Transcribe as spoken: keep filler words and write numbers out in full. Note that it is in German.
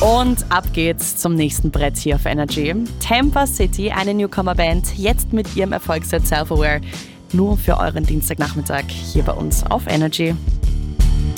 Und ab geht's zum nächsten Brett hier auf Energy. Tampa City, eine Newcomer-Band, jetzt mit ihrem Erfolgsset Self-Aware. Nur für euren Dienstagnachmittag hier bei uns auf Energy.